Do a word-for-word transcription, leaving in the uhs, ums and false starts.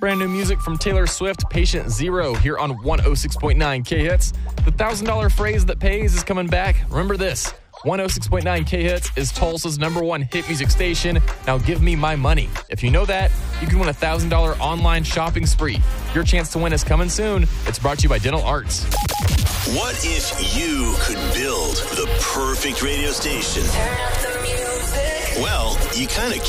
Brand new music from Taylor Swift, Patient Zero, here on one oh six point nine K-Hits. The one thousand dollars phrase that pays is coming back. Remember this, one oh six point nine K-Hits is Tulsa's number one hit music station. Now give me my money. If you know that, you can win a one thousand dollars online shopping spree. Your chance to win is coming soon. It's brought to you by Dental Arts. What if you could build the perfect radio station? Turn up the music. Well, you kind of